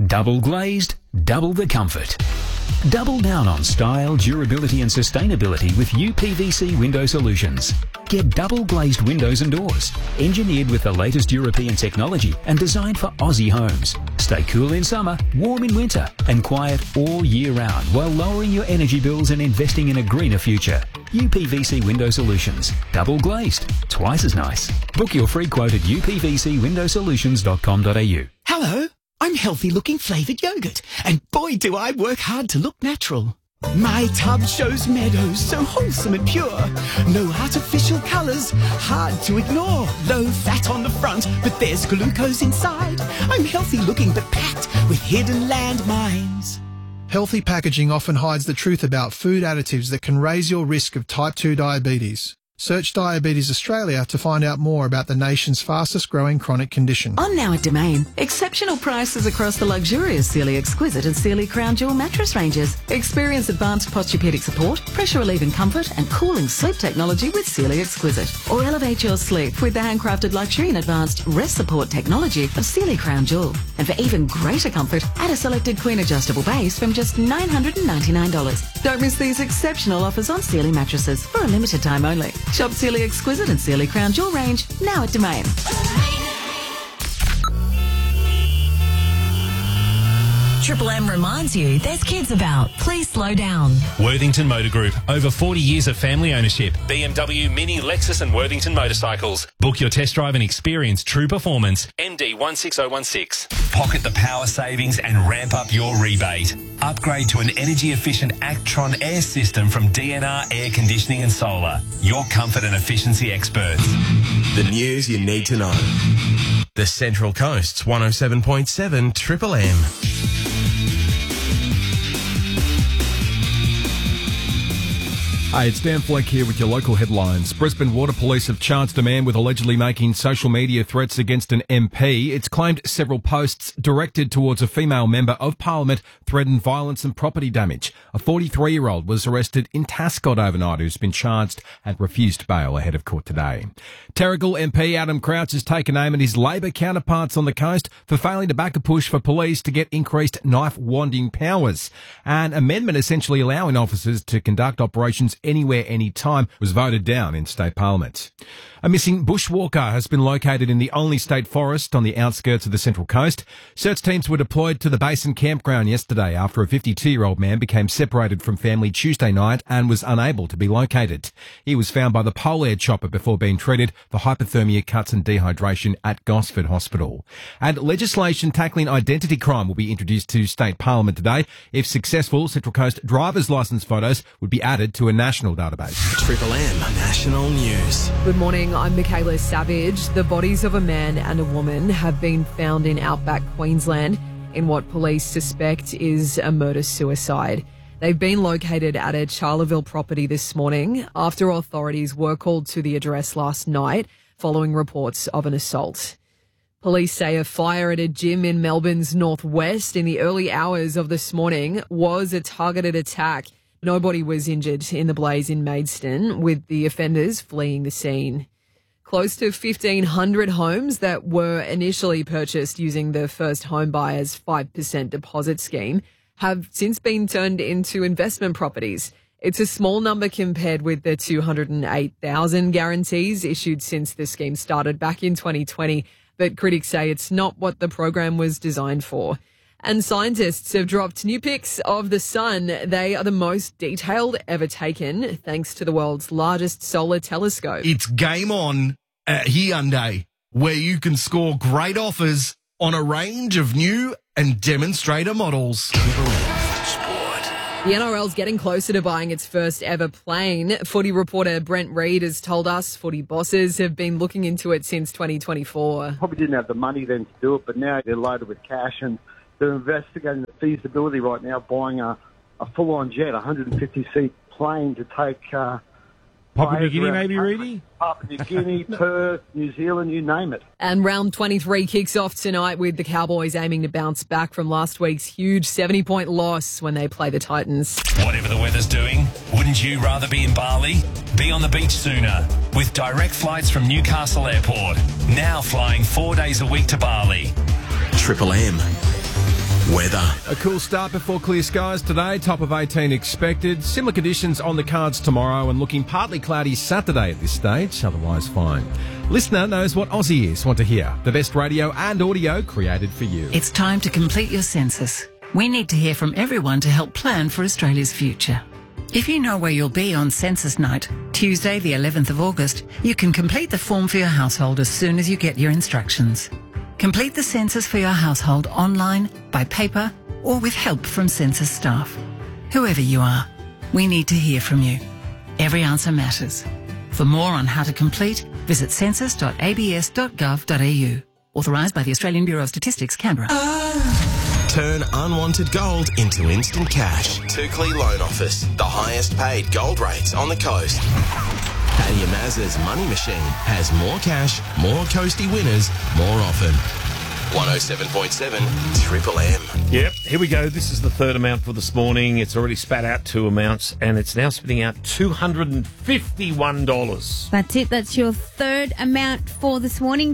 Double glazed, double the comfort. Double down on style, durability and sustainability with UPVC Window Solutions. Get double glazed windows and doors, engineered with the latest European technology and designed for Aussie homes. Stay cool in summer, warm in winter and quiet all year round while lowering your energy bills and investing in a greener future. UPVC Window Solutions. Double glazed. Twice as nice. Book your free quote at upvcwindowsolutions.com.au. Hello, I'm healthy looking flavoured yogurt, and boy do I work hard to look natural. My tub shows meadows so wholesome and pure. No artificial colours, hard to ignore. Low fat on the front, but there's glucose inside. I'm healthy looking but packed with hidden landmines. Healthy packaging often hides the truth about food additives that can raise your risk of type 2 diabetes. Search Diabetes Australia to find out more about the nation's fastest growing chronic condition. On now at Domain, exceptional prices across the luxurious Sealy Exquisite and Sealy Crown Jewel mattress ranges. Experience advanced posturepedic support, pressure relieving comfort and cooling sleep technology with Sealy Exquisite. Or elevate your sleep with the handcrafted luxury and advanced rest support technology of Sealy Crown Jewel. And for even greater comfort, add a selected queen adjustable base from just $999. Don't miss these exceptional offers on Sealy mattresses for a limited time only. Shop Sealy Exquisite and Sealy Crown Jewel range now at Domain. Triple M reminds you there's kids about. Please slow down. Worthington Motor Group. Over 40 years of family ownership. BMW, Mini, Lexus and Worthington Motorcycles. Book your test drive and experience true performance. MD 16016. Pocket the power savings and ramp up your rebate. Upgrade to an energy-efficient Actron air system from DNR Air Conditioning and Solar. Your comfort and efficiency experts. The news you need to know. The Central Coast's 107.7 Triple M. Hey, it's Dan Fleck here with your local headlines. Brisbane Water Police have charged a man with allegedly making social media threats against an MP. It's claimed several posts directed towards a female member of Parliament threatened violence and property damage. A 43-year-old was arrested in Tascott overnight who's been charged and refused bail ahead of court today. Terrigal MP Adam Crouch has taken aim at his Labor counterparts on the coast for failing to back a push for police to get increased knife-wanding powers. An amendment essentially allowing officers to conduct operations anywhere, anytime was voted down in state parliament. A missing bushwalker has been located in the only state forest on the outskirts of the Central Coast. Search teams were deployed to the Basin campground yesterday after a 52-year-old man became separated from family Tuesday night and was unable to be located. He was found by the pole air chopper before being treated for hypothermia, cuts and dehydration at Gosford Hospital. And legislation tackling identity crime will be introduced to state parliament today. If successful, Central Coast driver's licence photos would be added to a national database. Triple M National News. Good morning, I'm Michaela Savage. The bodies of a man and a woman have been found in outback Queensland in what police suspect is a murder-suicide. They've been located at a Charleville property this morning after authorities were called to the address last night following reports of an assault. Police say a fire at a gym in Melbourne's northwest in the early hours of this morning was a targeted attack. Nobody was injured in the blaze in Maidstone, with the offenders fleeing the scene. Close to 1,500 homes that were initially purchased using the First Home Buyers 5% deposit scheme have since been turned into investment properties. It's a small number compared with the 208,000 guarantees issued since the scheme started back in 2020, but critics say it's not what the program was designed for. And scientists have dropped new pics of the sun. They are the most detailed ever taken, thanks to the world's largest solar telescope. It's game on at Hyundai, where you can score great offers on a range of new and demonstrator models. The NRL's getting closer to buying its first ever plane. Footy reporter Brent Reid has told us footy bosses have been looking into it since 2024. Probably didn't have the money then to do it, but now they're loaded with cash and they're investigating the feasibility right now, buying a full-on jet, 150-seat plane to take Papua New Guinea, maybe, Reedy? Papua New Guinea, Perth, New Zealand, you name it. And round 23 kicks off tonight with the Cowboys aiming to bounce back from last week's huge 70-point loss when they play the Titans. Whatever the weather's doing, wouldn't you rather be in Bali? Be on the beach sooner with direct flights from Newcastle Airport. Now flying 4 days a week to Bali. Triple M. Weather. A cool start before clear skies today. Top of 18 expected. Similar conditions on the cards tomorrow and looking partly cloudy Saturday at this stage. Otherwise fine. Listener knows what Aussie is. Want to hear the best radio and audio created for you. It's time to complete your census. We need to hear from everyone to help plan for Australia's future. If you know where you'll be on census night, Tuesday the 11th of August, you can complete the form for your household as soon as you get your instructions. Complete the census for your household online, by paper, or with help from census staff. Whoever you are, we need to hear from you. Every answer matters. For more on how to complete, visit census.abs.gov.au. Authorised by the Australian Bureau of Statistics, Canberra. Turn unwanted gold into instant cash. Tukli Loan Office, the highest paid gold rates on the coast. Paddy Mazza's Money Machine has more cash, more coasty winners, more often. 107.7 Triple M. Yep, here we go. This is the third amount for this morning. It's already spat out 2 amounts, and it's now spitting out $251. That's it. That's your third amount for this morning.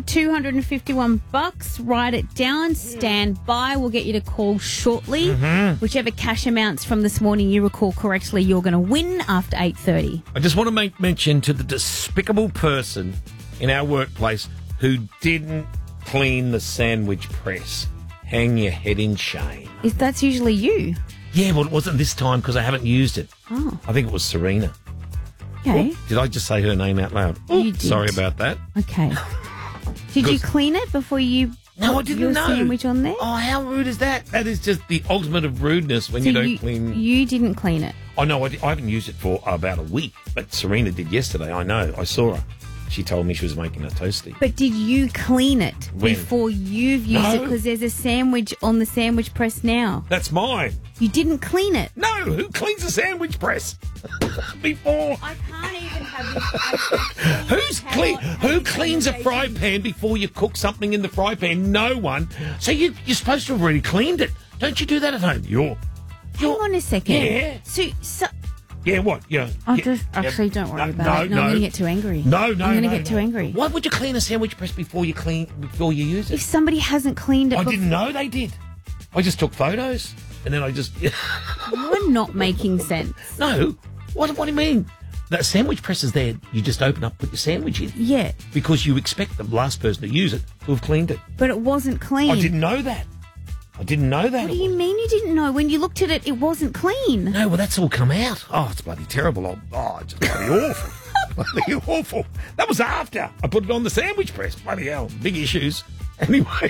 $251. Write it down. Stand by. We'll get you to call shortly. Whichever cash amounts from this morning you recall correctly, you're going to win after 8:30. I just want to make mention to the despicable person in our workplace who didn't clean the sandwich press. Hang your head in shame. That's usually you. Yeah, well, it wasn't this time because I haven't used it. Oh. I think it was Serena. Okay. Oh, did I just say her name out loud? You did. Sorry about that. Okay. Did you clean it before you No, I put didn't your know. sandwich on there? Oh, how rude is that? That is just the ultimate of rudeness when So you don't clean. You didn't clean it. Oh, no, I haven't used it for about a week, but Serena did yesterday. I know. I saw her. She told me she was making a toasty. But did you clean it When? before you've used it? No. Because there's a sandwich on the sandwich press now. That's mine. You didn't clean it. No, who cleans a sandwich press before? I can't even have this. Who cleans a fry pan before you cook something in the fry pan? No one. So you're supposed to have already cleaned it. Don't you do that at home? Hang on a second. Yeah. So Yeah, what? Yeah. I yeah, just actually don't worry about it. No, I'm going to get too angry. I'm going to get too angry. Why would you clean a sandwich press before you use it? If somebody hasn't cleaned it, I didn't know they did. I just took photos and then I just. You're not making sense. No. What do you mean? That sandwich press is there. You just open up, put your sandwich in. Yeah. Because you expect the last person to use it to have cleaned it. But it wasn't clean. I didn't know that. What do you mean you didn't know? When you looked at it, it wasn't clean. No, well, that's all come out. Oh, it's bloody terrible. Oh, it's bloody awful. Bloody awful. That was after I put it on the sandwich press. Bloody hell. Big issues. Anyway.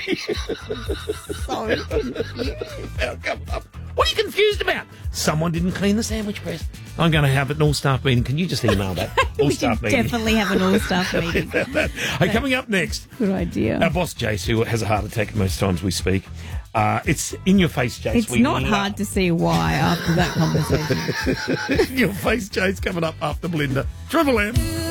Sorry. What are you confused about? Someone didn't clean the sandwich press. I'm going to have an all-staff meeting. Can you just email that? All-staff meeting. Definitely have an all-staff meeting. Hey, coming up next. Good idea. Our boss, Jace, who has a heart attack most times we speak. It's in your face, Jace. It's not hard to see why after that conversation. In your face, Jace, coming up after Belinda. Triple M.